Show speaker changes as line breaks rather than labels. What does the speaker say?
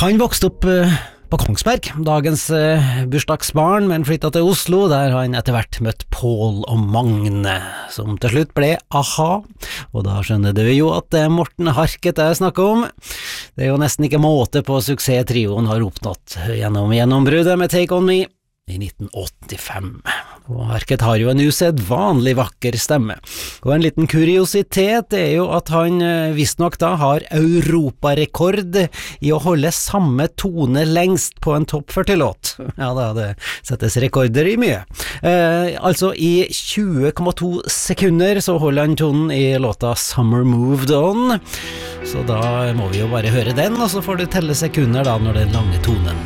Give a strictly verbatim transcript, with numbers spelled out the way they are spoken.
Han vokste opp eh, på Kongsberg, dagens eh, bursdagsbarn, men flyttet til Oslo, der han etter hvert møtt Paul og Magne, som til slutt ble a-ha, og da skjønner du jo at det er Morten Harket jeg snakker om. Det er jo nesten ikke måte på suksess trioen har oppnådd gjennom gjennombruddet med Take On Me i nitten åttifem. Og Harket har jo en usedvanlig vakker stemme. Og en liten kuriositet er jo at han visstnok da har europarekord i å holde samme tone lengst på en topp førti-låt. Ja da, det settes rekorder i mye. Eh, altså i tjue komma to sekunder så holder han tonen i låta Summer Moved On. Så da må vi jo bare høre den, og så får du telle sekunder da når den lange tonen